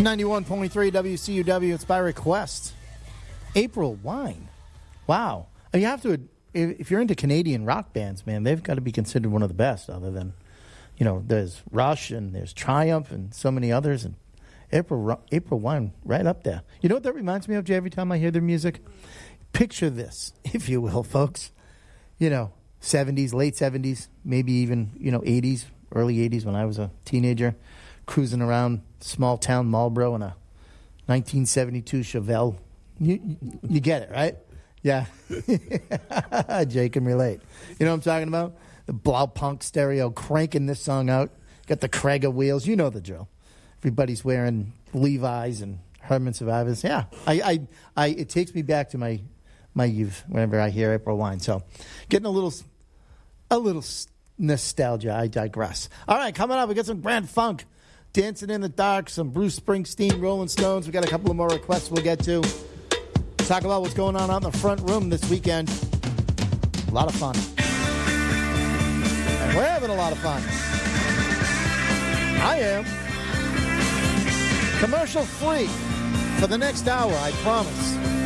91.3 WCUW. It's by request. April Wine. Wow. You have to, if you're into Canadian rock bands, man, they've got to be considered one of the best, other than, there's Rush and there's Triumph and so many others. And April Wine, right up there. You know what that reminds me of, Jay, every time I hear their music? Picture this, if you will, folks. 70s, late 70s, maybe even, 80s, early 80s when I was a teenager, cruising around small town Marlboro in a 1972 Chevelle. You get it, right? Yeah. Jay can relate. You know what I'm talking about? The Blaupunk stereo cranking this song out. Got the Krager wheels. You know the drill. Everybody's wearing Levi's and Herman Survivors. Yeah. It takes me back to my youth whenever I hear April Wine. So getting a little nostalgia. I digress. All right, coming up, we got some Grand Funk, Dancing in the Dark, some Bruce Springsteen, Rolling Stones. We got a couple of more requests we'll get to. Talk about what's going on out in the front room this weekend. A lot of fun. And we're having a lot of fun. I am. Commercial free for the next hour, I promise.